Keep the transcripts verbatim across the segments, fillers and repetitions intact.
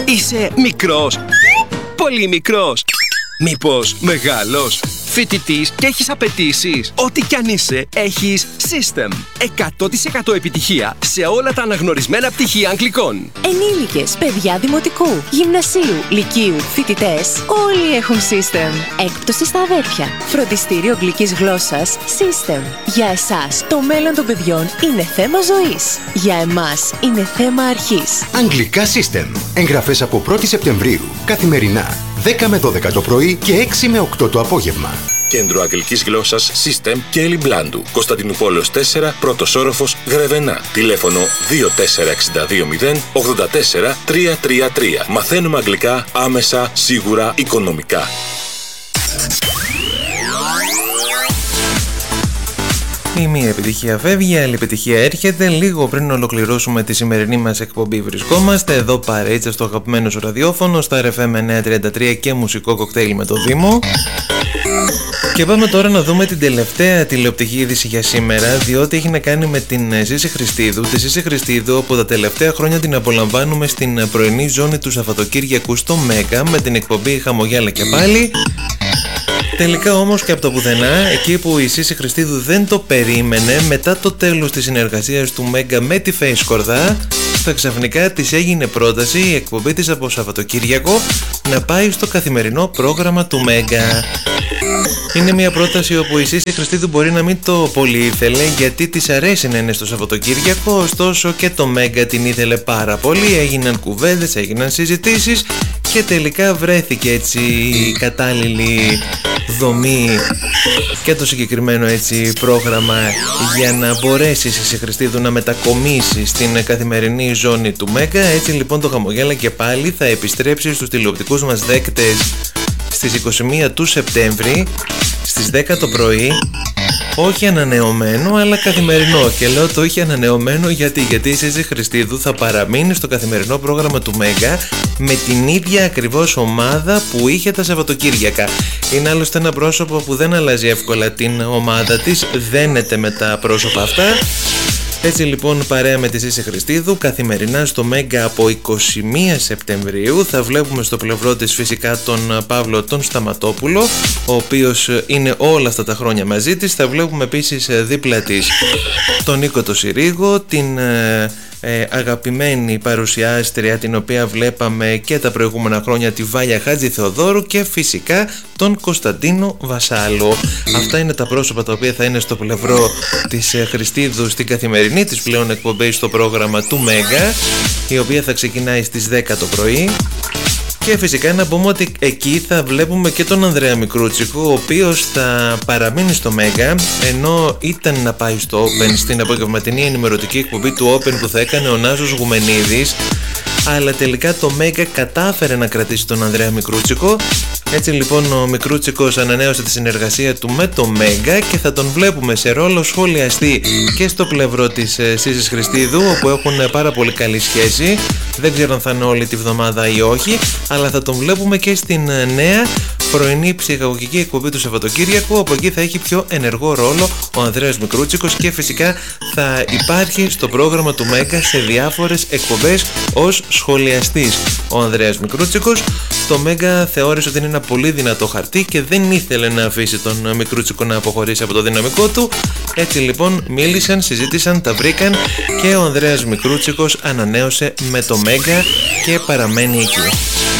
Είσαι μικρός, πολύ μικρός, μήπως μεγάλος, φοιτητής και έχεις απαιτήσεις? Ό,τι κι αν είσαι, έχεις System. εκατό τοις εκατό επιτυχία σε όλα τα αναγνωρισμένα πτυχία αγγλικών. Ενήλικες, παιδιά δημοτικού, γυμνασίου, λυκείου, φοιτητές, όλοι έχουν System. Έκπτωση στα αδέρφια. Φροντιστήριο αγγλικής γλώσσας System. Για εσάς, το μέλλον των παιδιών είναι θέμα ζωής. Για εμάς, είναι θέμα αρχής. Αγγλικά System. Εγγραφές από πρώτη Σεπτεμβρίου. Καθημερινά. δέκα με δώδεκα το πρωί και έξι με οκτώ το απόγευμα. Κέντρο Αγγλικής Γλώσσας System και Ελιμπλάντου. Κωνσταντινούπολεως τέσσερα, πρώτος όροφος, Γρεβενά. Τηλέφωνο δύο τέσσερα έξι δύο μηδέν ογδόντα τέσσερα τριακόσια τριάντα τρία. Μαθαίνουμε αγγλικά άμεσα, σίγουρα, οικονομικά. Η μία επιτυχία φεύγει, η άλλη επιτυχία έρχεται. Λίγο πριν ολοκληρώσουμε τη σημερινή μας εκπομπή βρισκόμαστε εδώ παρέτσα στο αγαπημένο σου ραδιόφωνο, στα Star εφ εμ εννιακόσια τριάντα τρία και μουσικό κοκτέιλ με το Δήμο. Και πάμε τώρα να δούμε την τελευταία τηλεοπτική είδηση για σήμερα, διότι έχει να κάνει με την Ζήση Χριστίδου. Τη Ζήση Χριστίδου από τα τελευταία χρόνια την απολαμβάνουμε στην πρωινή ζώνη του Σαββατοκύριακου στο Μέγκα με την εκπομπή Χαμογιάλα και πάλι. Τελικά όμως και από το πουθενά, εκεί που η Ζήση Χριστίδου δεν το περίμενε, μετά το τέλος της συνεργασίας του Μέγκα με τη Face Κορδά, στα ξαφνικά της έγινε πρόταση η εκπομπή της από Σαββατοκύριακο να πάει στο καθημερινό πρόγραμμα του Μέγκα. Είναι μια πρόταση όπου η Ζήση Χριστίδου μπορεί να μην το πολύ ήθελε, γιατί της αρέσει να είναι στο Σαββατοκύριακο, ωστόσο και το Μέγκα την ήθελε πάρα πολύ, έγιναν κουβέντες, έγιναν συζητήσεις και τελικά βρέθηκε έτσι η κατάλληλη δομή και το συγκεκριμένο έτσι πρόγραμμα για να μπορέσει η Ζήση Χριστίδου να μετακομίσει στην καθημερινή ζώνη του Μέγκα. Έτσι λοιπόν το Χαμογέλα και πάλι θα επιστρέψει στους τηλεοπτικούς μας δέκτες στις είκοσι μία του Σεπτέμβρη στις δέκα το πρωί, όχι ανανεωμένο αλλά καθημερινό. Και λέω το είχε ανανεωμένο γιατί, γιατί η Ζήση Χριστίδου θα παραμείνει στο καθημερινό πρόγραμμα του Μέγκα με την ίδια ακριβώς ομάδα που είχε τα Σαββατοκύριακα. Είναι άλλωστε ένα πρόσωπο που δεν αλλάζει εύκολα την ομάδα της, δένεται με τα πρόσωπα αυτά. Έτσι λοιπόν παρέα με τη Ζήση Χριστίδου καθημερινά στο Μέγκα από είκοσι μία Σεπτεμβρίου θα βλέπουμε στο πλευρό της φυσικά τον Παύλο τον Σταματόπουλο, ο οποίος είναι όλα αυτά τα χρόνια μαζί της. Θα βλέπουμε επίσης δίπλα της τον Νίκο το Συρίγο, την ε, ε, αγαπημένη παρουσιάστρια την οποία βλέπαμε και τα προηγούμενα χρόνια, τη Βάλια Χάτζη Θεοδόρου, και φυσικά τον Κωνσταντίνο Βασάλο. Αυτά είναι τα πρόσωπα τα οποία θα είναι στο πλευρό της ε, Χριστίδου στην καθημερινή της πλέον εκπομπή στο πρόγραμμα του Μέγκα, η οποία θα ξεκινάει στις δέκα το πρωί. Και φυσικά να πούμε ότι εκεί θα βλέπουμε και τον Ανδρέα Μικρούτσικο, ο οποίος θα παραμείνει στο Μέγκα, ενώ ήταν να πάει στο Open, στην απογευματινή ενημερωτική εκπομπή του Open που θα έκανε ο Νάσος Γουμενίδης, αλλά τελικά το Μέγκα κατάφερε να κρατήσει τον Ανδρέα Μικρούτσικο. Έτσι λοιπόν ο Μικρούτσικος ανανέωσε τη συνεργασία του με το Μέγκα και θα τον βλέπουμε σε ρόλο σχολιαστή και στο πλευρό της Ζήσης Χριστίδου, όπου έχουν πάρα πολύ καλή σχέση. Δεν ξέρω αν θα είναι όλη τη βδομάδα ή όχι, αλλά θα τον βλέπουμε και στην νέα πρωινή ψυχαγωγική εκπομπή του Σαββατοκύριακου, όπου εκεί θα έχει πιο ενεργό ρόλο ο Ανδρέας Μικρούτσικος και φυσικά θα υπάρχει στο πρόγραμμα του Μέγκα σε διάφορες εκπομπές ως σχολιαστής. Ο Ανδρέας Μικρούτσικος το Μέγκα θεώρησε ότι είναι ένα πολύ δυνατό χαρτί και δεν ήθελε να αφήσει τον Μικρούτσικο να αποχωρήσει από το δυναμικό του. Έτσι λοιπόν μίλησαν, συζήτησαν, τα βρήκαν και ο Ανδρέας Μικρούτσικος ανανέωσε με το Μέγκα και παραμένει εκεί.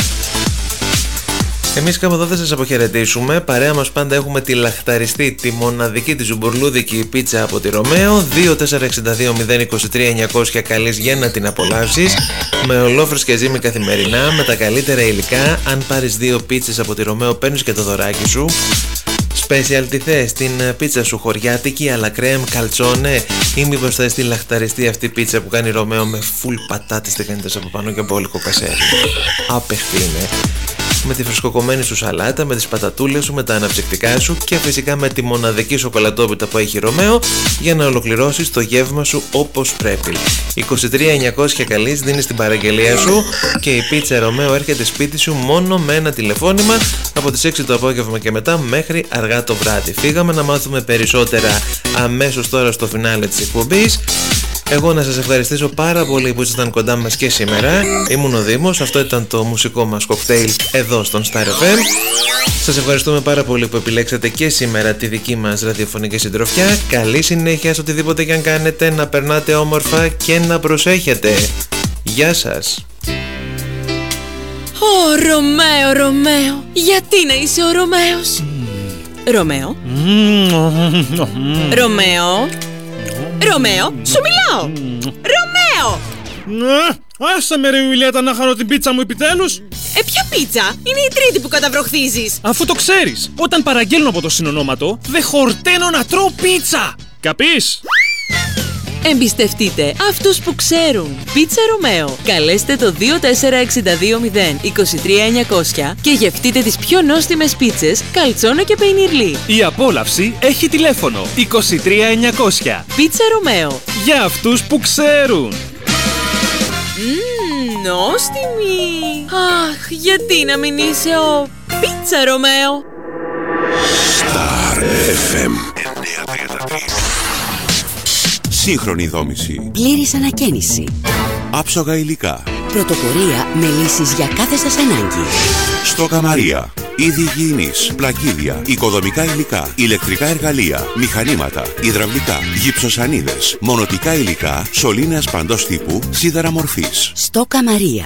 Εμείς κάπου εδώ θα σας αποχαιρετήσουμε. Παρέα μας πάντα έχουμε τη λαχταριστή, τη μοναδική, τη ζουμπουρλούδικη πίτσα από τη Ρωμαίο. Δύο τέσσερα έξι δύο μηδέν είκοσι τρία εννιακόσια καλείς για να την απολαύσεις. Με ολόφρυσκια ζύμη καθημερινά, με τα καλύτερα υλικά. Αν πάρεις δύο πίτσες από τη Ρωμαίο παίρνεις και το δωράκι σου. Special τι θες, την πίτσα σου χωριάτικη, αλλά κρέμ, καλτσόνε, ή μήπως θες τη λαχταριστή αυτή πίτσα που κάνει Ρωμαίο με full πατάτες τηγανιτές από πάνω και μπόλικο κασέρι. Άπεχτη είναι. Με τη φρεσκοκομμένη σου σαλάτα, με τις πατατούλες σου, με τα αναψυκτικά σου και φυσικά με τη μοναδική σοκολατόπιτα που έχει Ρωμαίο για να ολοκληρώσεις το γεύμα σου όπως πρέπει. είκοσι τρία εννιακόσια καλείς, δίνεις την παραγγελία σου και η πίτσα Ρωμαίο έρχεται σπίτι σου μόνο με ένα τηλεφώνημα από τις έξι το απόγευμα και μετά μέχρι αργά το βράδυ. Φύγαμε να μάθουμε περισσότερα αμέσως τώρα στο φινάλε της εκπομπής. Εγώ να σας ευχαριστήσω πάρα πολύ που ήσασταν κοντά μας και σήμερα. Ήμουν ο Δήμος, αυτό ήταν το μουσικό μας κοκτέιλ εδώ στον Star εφ εμ. Σας ευχαριστούμε πάρα πολύ που επιλέξατε και σήμερα τη δική μας ραδιοφωνική συντροφιά. Καλή συνέχεια σε οτιδήποτε και αν κάνετε, να περνάτε όμορφα και να προσέχετε. Γεια σας. Ω Ρωμαίο, Ρωμαίο, γιατί να είσαι ο Ρωμαίος? Ρωμαίο, Ρωμαίο, Ρωμαίο, σου μιλάω. Ρωμαίο! Άσε με ρε Ιουλιέτα να χαρώ την πίτσα μου επιτέλους. Ε, ποια πίτσα? Είναι η τρίτη που καταβροχθίζεις. Αφού το ξέρεις, όταν παραγγέλνω από το συνονόματο, δεν χορταίνω να τρώω πίτσα. Καπείς? Εμπιστευτείτε αυτούς που ξέρουν. Πίτσα Ρωμαίο. Καλέστε το δύο τέσσερα έξι δύο μηδέν είκοσι τρία εννιακόσια και γευτείτε τις πιο νόστιμες πίτσες καλτσόνα και πεϊνιρλί. Η απόλαυση έχει τηλέφωνο είκοσι τρία εννιακόσια. Πίτσα Ρωμαίο. Για αυτούς που ξέρουν. Μμμ, νόστιμη. Αχ, γιατί να μην είσαι ο Πίτσα Ρωμαίο? Star εφ εμ εννιακόσια τριάντα τρία. Σύγχρονη δόμηση. Πλήρης ανακαίνιση. Άψογα υλικά. Πρωτοπορία με λύσεις για κάθε σας ανάγκη. Στόκα Μαρία. Είδη υγιεινής, πλακίδια, οικοδομικά υλικά, ηλεκτρικά εργαλεία, μηχανήματα, υδραυλικά, γυψοσανίδες, μονοτικά υλικά, σωλήνες παντός τύπου, σίδερα μορφής. Στόκα Μαρία.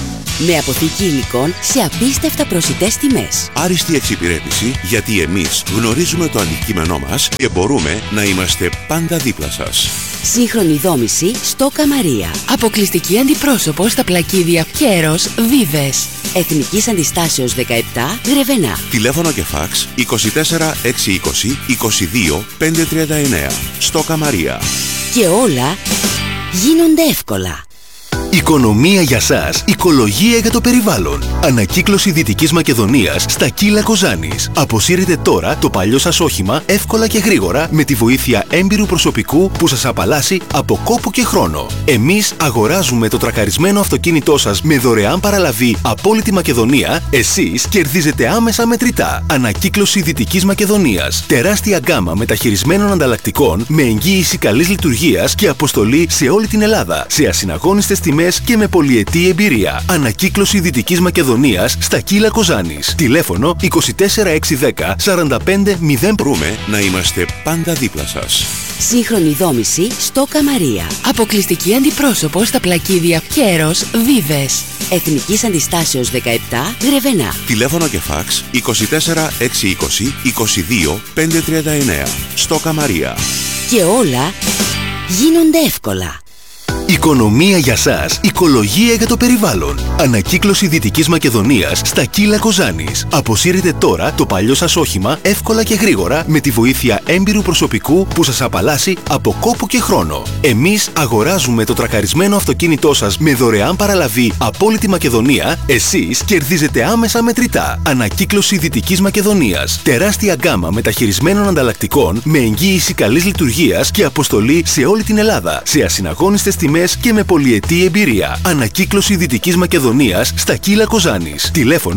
Με αποθήκη υλικών σε απίστευτα προσιτές τιμές. Άριστη εξυπηρέτηση, γιατί εμείς γνωρίζουμε το αντικείμενό μας και μπορούμε να είμαστε πάντα δίπλα σας. Σύγχρονη δόμηση Στόκα Μαρία. Αποκλειστική αντιπρόσωπο στα πλακίδια Κέρος Βίβες. Εθνικής Αντιστάσεως δεκαεπτά, Γρεβενά. Τηλέφωνο και φάξ είκοσι τέσσερα έξι είκοσι είκοσι δύο πεντακόσια τριάντα εννέα. Στόκα Μαρία. Και όλα γίνονται εύκολα. Οικονομία για σας, οικολογία για το περιβάλλον. Ανακύκλωση Δυτικής Μακεδονίας στα Κύλα Κοζάνης. Αποσύρετε τώρα το παλιό σας όχημα εύκολα και γρήγορα με τη βοήθεια έμπειρου προσωπικού που σας απαλλάσσει από κόπο και χρόνο. Εμείς αγοράζουμε το τρακαρισμένο αυτοκίνητό σας με δωρεάν παραλαβή από όλη τη Μακεδονία. Εσείς κερδίζετε άμεσα μετρητά. Ανακύκλωση Δυτικής Μακεδονίας. Τεράστια γκάμα μεταχειρισμένων ανταλλακτικών με εγγύηση καλής λειτουργίας και αποστολή σε όλη την Ελλάδα. Σε ασυναγώνιστες τιμές και με πολυετή εμπειρία. Ανακύκλωση Δυτικής Μακεδονίας στα Κύλα Κοζάνης. Τηλέφωνο είκοσι τέσσερα έξι δέκα σαράντα πέντε μηδέν. Μπορούμε να είμαστε πάντα δίπλα σας. Σύγχρονη δόμηση Στόκα Μαρία. Αποκλειστική αντιπρόσωπο στα πλακίδια Κέρος Βίβες. Εθνικής Αντιστάσεως δεκαεπτά, Γρεβενά. Τηλέφωνο και φάξ είκοσι τέσσερα έξι είκοσι είκοσι δύο πεντακόσια τριάντα εννέα. Στόκα Μαρία. Και όλα γίνονται εύκολα. Οικονομία για σας, οικολογία για το περιβάλλον. Ανακύκλωση Δυτικής Μακεδονίας στα Κύλα Κοζάνης. Αποσύρετε τώρα το παλιό σας όχημα εύκολα και γρήγορα με τη βοήθεια έμπειρου προσωπικού που σας απαλλάσσει από κόπο και χρόνο. Εμείς αγοράζουμε το τρακαρισμένο αυτοκίνητό σας με δωρεάν παραλαβή από όλη τη Μακεδονία. Εσείς κερδίζετε άμεσα μετρητά. Ανακύκλωση Δυτικής Μακεδονίας. Τεράστια γκάμα μεταχειρισμένων ανταλλακτικών με εγγύηση καλής λειτουργίας και αποστολή σε όλη την Ελλάδα. Σε ασυναγώνιστες τιμές και με πολυετή εμπειρία. Ανακύκλωση Δυτικής Μακεδονίας στα Κύλα Κοζάνης. Τηλέφωνο